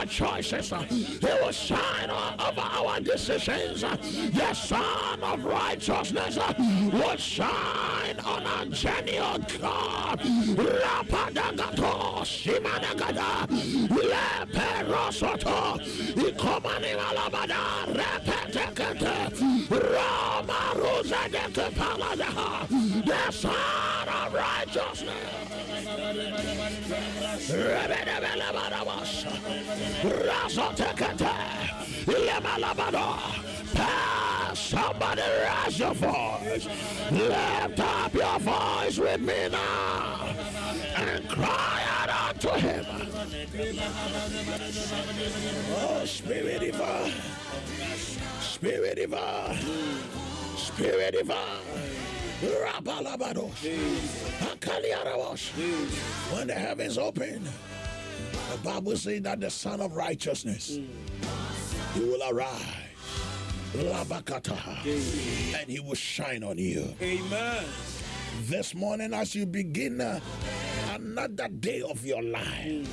our choices. He will shine over our decisions. The Son of Righteousness will shine on our journey, oh God. Rapadagato, Simanagada, Leperosoto, Ikomani Malabada, Repetekete, Rama Rosa de Palada, the Son of Righteousness. Rebedebelebadabas, Rasotekete, Lemalabada. Somebody raise your voice. Lift up your voice with me now and cry out unto him. Oh, Spirit divine, Spirit divine, Spirit divine. Rabalabados, Akaliarabos. When the heavens open, the Bible says that the Son of Righteousness, he will arise. And he will shine on you. Amen. This morning, as you begin another day of your life,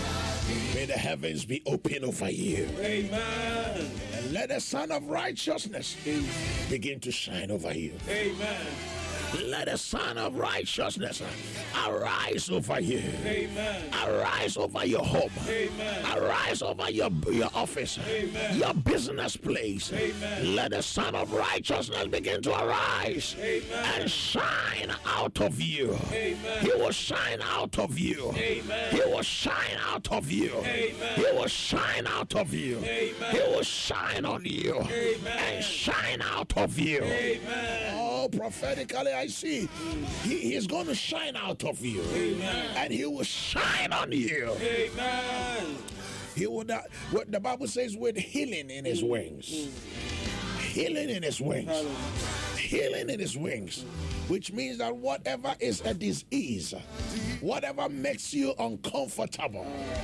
may the heavens be open over you. Amen. And let the Son of Righteousness begin to shine over you. Amen. Let the Son of Righteousness arise over you. Amen. Arise over your home. Amen. Arise over your office. Amen. Your business place. Amen. Let the Son of Righteousness begin to arise. Amen. And shine out of you. Amen. He will shine out of you. Amen. He will shine out of you. Amen. He will shine out of you. Amen. He will shine on you. Amen. And shine out of you. Amen. Oh, prophetically, I see he is going to shine out of you. Amen. And he will shine on you. Amen. He would, what the Bible says, with healing in his wings. Healing in his wings. Healing in his wings. Which means that whatever is a disease, whatever makes you uncomfortable,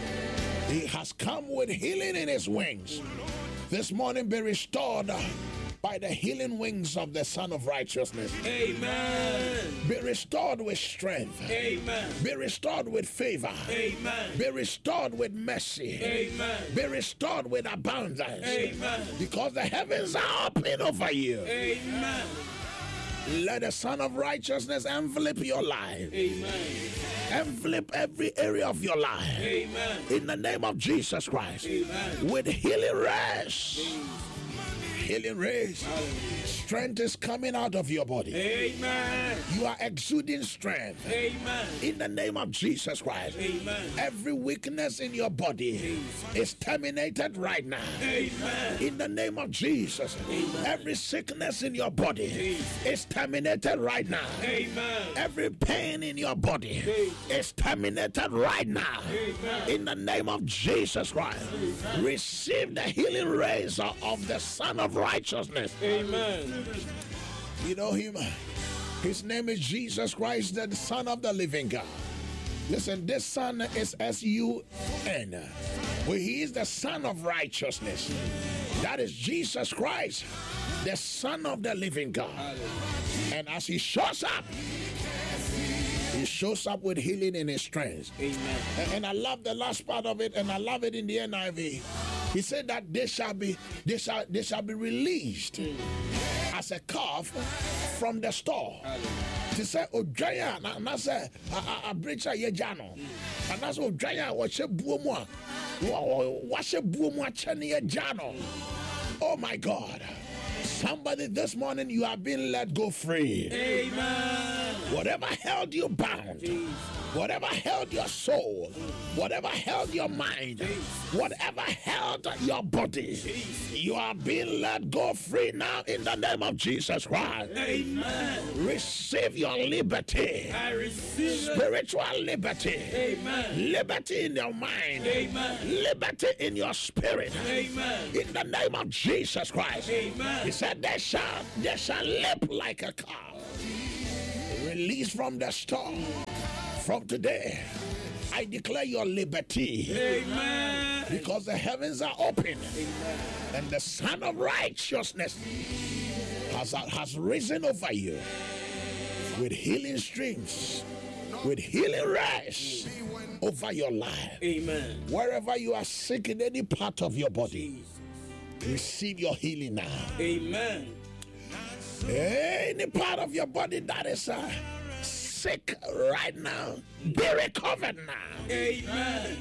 he has come with healing in his wings. This morning be restored by the healing wings of the Son of Righteousness. Amen. Be restored with strength. Amen. Be restored with favor. Amen. Be restored with mercy. Amen. Be restored with abundance. Amen. Because the heavens are open over you. Amen. Let the Son of Righteousness envelop your life. Amen. Envelop every area of your life. Amen. In the name of Jesus Christ. Amen. With healing rest. Healing race. Strength is coming out of your body. Amen. You are exuding strength. Amen. In the name of Jesus Christ. Amen. Every weakness in your body is terminated right now. Amen. In the name of Jesus. Amen. Every sickness in your body is terminated right now. Amen. Every pain in your body is terminated right now. Amen. In the name of Jesus Christ. Receive the healing rays of the Son of Righteousness. Amen. You know him. His name is Jesus Christ, the Son of the living God. Listen, this Son is S-U-N. Well, he is the Son of Righteousness. That is Jesus Christ, the Son of the living God. And as he shows up with healing in his strength. Amen. And I love the last part of it, and I love it in the NIV. He said that they shall be released as a calf from the store. To say Ojaya na say a breacher yejano. And that's Ojaya washe buomwa. Washe buomwa cheni yejano. Oh my God. Somebody this morning, you have been let go free. Amen. Whatever held you bound, whatever held your soul, whatever held your mind, whatever held your body, you are being let go free now in the name of Jesus Christ. Amen. Receive your liberty. I receive Spiritual liberty. Amen. Liberty in your mind. Amen. Liberty in your spirit. Amen. In the name of Jesus Christ. Amen. He said they shall leap like a cow. Released from the storm. From today, I declare your liberty. Amen. Because the heavens are open. Amen. And the Son of Righteousness has risen over you with healing streams with healing rest over your life. Amen. Wherever you are sick in any part of your body, Jesus. receive your healing now. Amen. Any part of your body that is sick right now, be recovered now. Amen.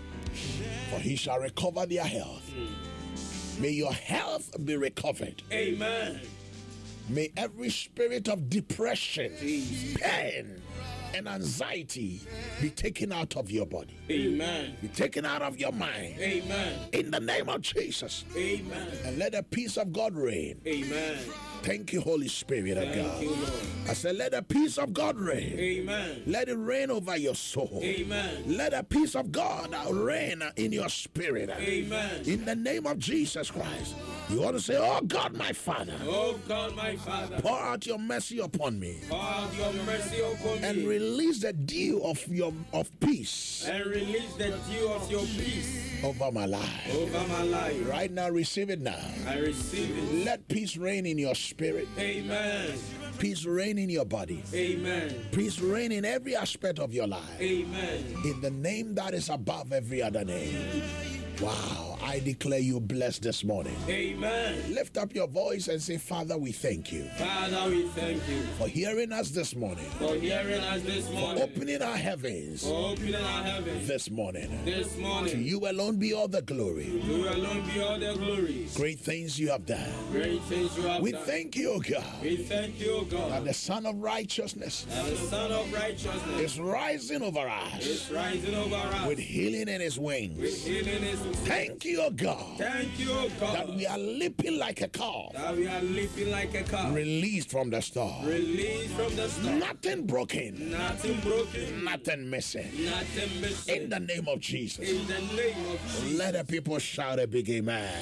For he shall recover their health. May your health be recovered. Amen. May every spirit of depression, Jesus. pain, and anxiety be taken out of your body. Amen. Be taken out of your mind. Amen. In the name of Jesus. Amen. And let the peace of God reign. Amen. Thank you, Holy Spirit of Thank God. you, Lord. I said, let the peace of God reign. Amen. Let it reign over your soul. Amen. Let the peace of God reign in your spirit. Amen. In the name of Jesus Christ. You want to say, oh God, my Father. Oh God, my Father. Pour out your mercy upon me. Pour out your mercy upon And me. release the dew of peace And release the dew of your peace over my life. over my life. Right now, receive it now. I receive it. Let peace reign in your spirit. Amen. Peace reign in your body. Amen. Peace reign in every aspect of your life. Amen. In the name that is above every other name. Wow, I declare you blessed this morning. Amen. Lift up your voice and say, Father, we thank you Father, we thank you for hearing us this morning, for hearing us this morning. opening our heavens For opening our heavens this morning. this To morning. you alone be all the glory. You alone be all the glory. Great things you have done. Great things you have We done. thank you, O God, We thank you, O that God, the Son of Righteousness that the Son of Righteousness is rising over is us rising over us with healing in his with wings. healing is. Thank you, O God, Thank you, O God, that we are leaping like a calf, that we are leaping like a calf, released from the storm. released from the storm. Nothing broken, Nothing broken, nothing missing. nothing missing. In the name of Jesus. In the name of Jesus. Let the people shout a big amen.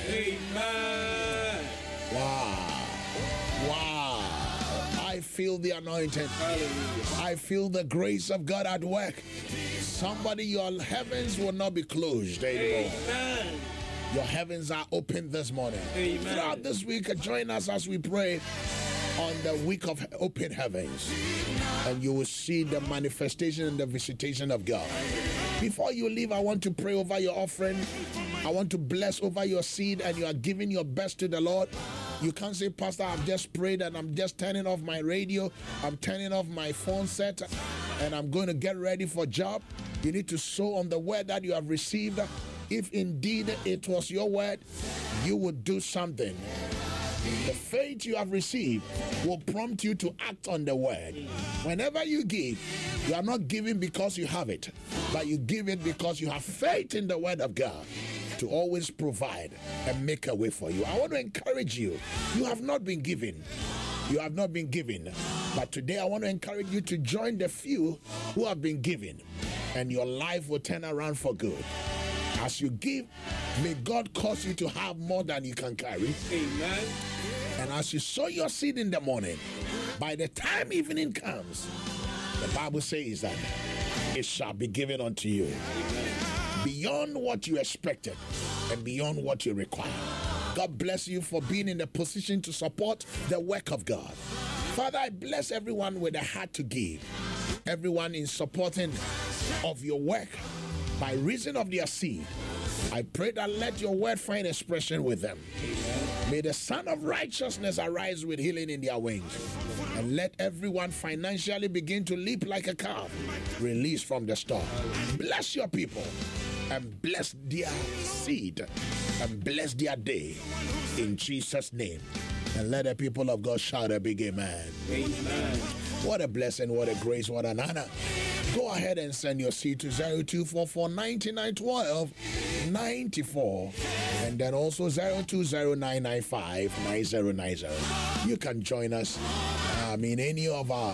Amen. Wow. Wow. I feel the anointing. Hallelujah. I feel the grace of God at work. Somebody, your heavens will not be closed anymore. Amen. Your heavens are open this morning. Amen. Throughout this week, join us as we pray on the week of open heavens. And you will see the manifestation and the visitation of God. Before you leave, I want to pray over your offering. I want to bless over your seed, and you are giving your best to the Lord. You can't say, Pastor, I've just prayed and I'm just turning off my radio. I'm turning off my phone set and I'm going to get ready for job. You need to sow on the word that you have received. If indeed it was your word, you would do something. The faith you have received will prompt you to act on the word. Whenever you give, you are not giving because you have it, but you give it because you have faith in the word of God to always provide and make a way for you. I want to encourage you. You have not been given. You have not been given. But today I want to encourage you to join the few who have been given, and your life will turn around for good. As you give, may God cause you to have more than you can carry. Amen. And as you sow your seed in the morning, by the time evening comes, the Bible says that it shall be given unto you. Beyond what you expected and beyond what you require. God bless you for being in a position to support the work of God. Father, I bless everyone with a heart to give. Everyone in supporting of your work by reason of their seed. I pray that let your word find expression with them. May the Son of Righteousness arise with healing in their wings. And let everyone financially begin to leap like a calf, released from the storm. Bless your people and bless their seed and bless their day in Jesus' name. And let the people of God shout a big amen. Amen. What a blessing, what a grace, what an honor. Go ahead and send your seed to 0244 9912 94 and then also 020995 9090. You can join us in any of our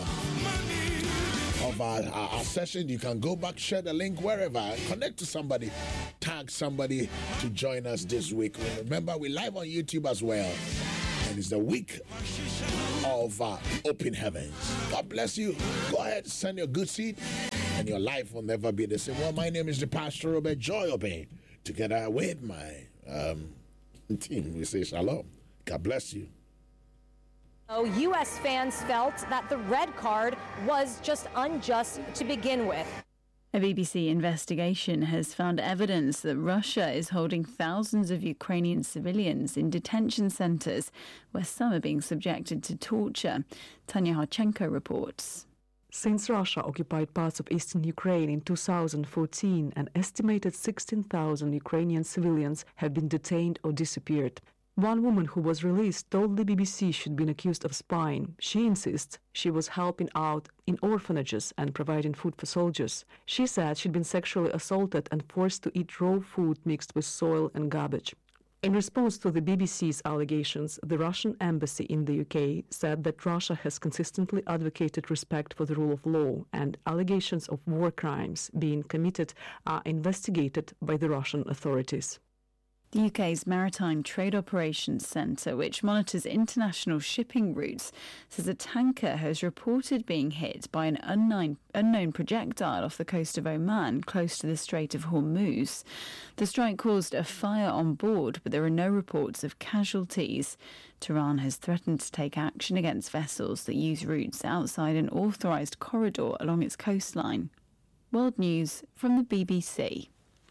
session. You can go back, share the link wherever, connect to somebody, tag somebody to join us this week. Remember, we're live on YouTube as well, and it's the week of open heavens. God bless you. Go ahead, send your good seed, and your life will never be the same. Well, my name is the Pastor Robert Joy Obey. Together with my team, we say shalom. God bless you. U.S. fans felt that the red card was just unjust to begin with. A BBC investigation has found evidence that Russia is holding thousands of Ukrainian civilians in detention centres where some are being subjected to torture. Tanya Harchenko reports. Since Russia occupied parts of eastern Ukraine in 2014, an estimated 16,000 Ukrainian civilians have been detained or disappeared. One woman who was released told the BBC she'd been accused of spying. She insists she was helping out in orphanages and providing food for soldiers. She said she'd been sexually assaulted and forced to eat raw food mixed with soil and garbage. In response to the BBC's allegations, the Russian embassy in the UK said that Russia has consistently advocated respect for the rule of law, and allegations of war crimes being committed are investigated by the Russian authorities. The UK's Maritime Trade Operations Centre, which monitors international shipping routes, says a tanker has reported being hit by an unknown projectile off the coast of Oman, close to the Strait of Hormuz. The strike caused a fire on board, but there are no reports of casualties. Tehran has threatened to take action against vessels that use routes outside an authorised corridor along its coastline. World News from the BBC.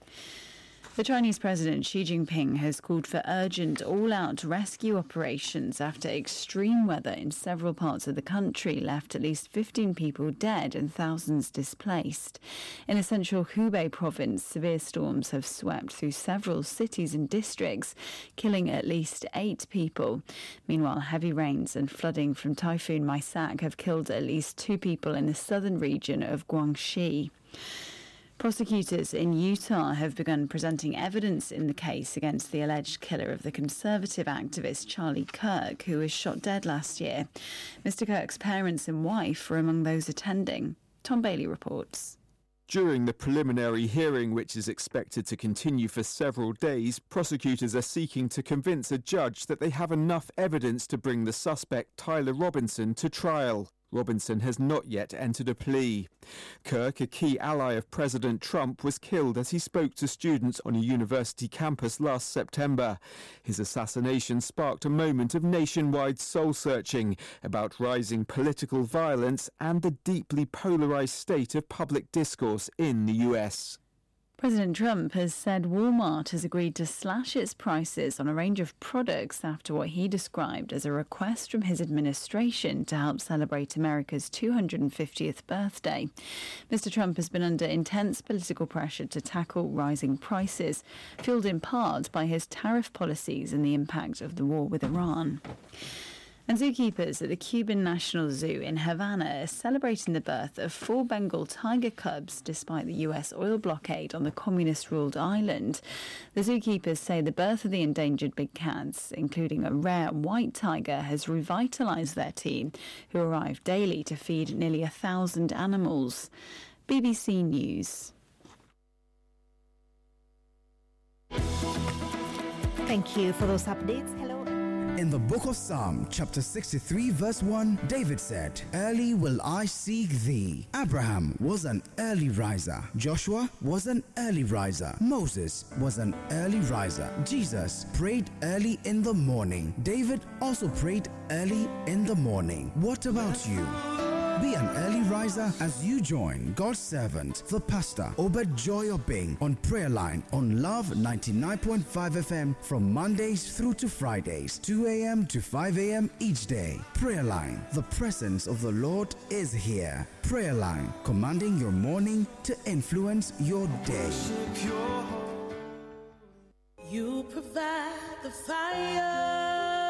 The Chinese President Xi Jinping has called for urgent, all-out rescue operations after extreme weather in several parts of the country left at least 15 people dead and thousands displaced. In the central Hubei province, severe storms have swept through several cities and districts, killing at least 8 people. Meanwhile, heavy rains and flooding from Typhoon Maisak have killed at least 2 people in the southern region of Guangxi. Prosecutors in Utah have begun presenting evidence in the case against the alleged killer of the conservative activist Charlie Kirk, who was shot dead last year. Mr. Kirk's parents and wife were among those attending. Tom Bailey reports. During the preliminary hearing, which is expected to continue for several days, prosecutors are seeking to convince a judge that they have enough evidence to bring the suspect Tyler Robinson to trial. Robinson has not yet entered a plea. Kirk, a key ally of President Trump, was killed as he spoke to students on a university campus last September. His assassination sparked a moment of nationwide soul-searching about rising political violence and the deeply polarized state of public discourse in the US. President Trump has said Walmart has agreed to slash its prices on a range of products after what he described as a request from his administration to help celebrate America's 250th birthday. Mr. Trump has been under intense political pressure to tackle rising prices, fueled in part by his tariff policies and the impact of the war with Iran. And zookeepers at the Cuban National Zoo in Havana are celebrating the birth of 4 Bengal tiger cubs despite the US oil blockade on the communist-ruled island. The zookeepers say the birth of the endangered big cats, including a rare white tiger, has revitalised their team, who arrive daily to feed nearly 1,000 animals. BBC News. Thank you for those updates. Hello. In the book of Psalm, chapter 63, verse 1, David said, "Early will I seek thee." Abraham was an early riser. Joshua was an early riser. Moses was an early riser. Jesus prayed early in the morning. David also prayed early in the morning. What about you? Be an early riser as you join God's servant, the pastor, Obed Joy Obeng, on Prayer Line on Love 99.5 FM from Mondays through to Fridays, 2 a.m. to 5 a.m. each day. Prayer Line, the presence of the Lord is here. Prayer Line, commanding your morning to influence your day. You provide the fire.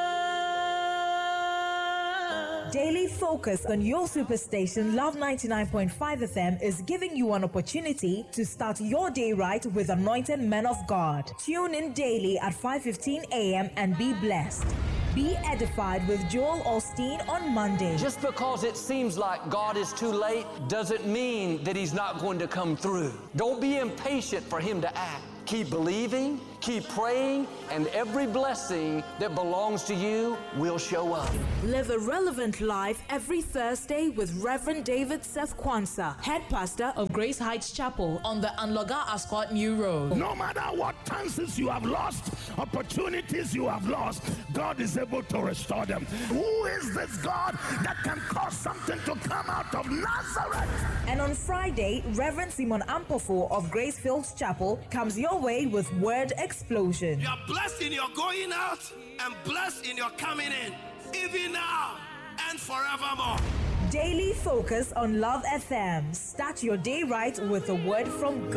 Daily focus on your superstation Love 99.5 FM is giving you an opportunity to start your day right with anointed men of God. Tune in daily at 5:15 a.m. and be blessed. Be edified with Joel Osteen on Monday. Just because it seems like God is too late doesn't mean that He's not going to come through. Don't be impatient for Him to act. Keep believing, Keep praying, and every blessing that belongs to you will show up. Live a relevant life every Thursday with Reverend David Seth Kwanzaa, head pastor of Grace Heights Chapel on the Anloga Ascot New Road. No matter what chances you have lost, opportunities you have lost, God is able to restore them. Who is this God that can cause something to come out of Nazareth? And on Friday, Reverend Simon Ampofo of Grace Fields Chapel comes your way with Word Explosion. You are blessed in your going out and blessed in your coming in, even now and forevermore. Daily focus on Love FM. Start your day right with a word from God.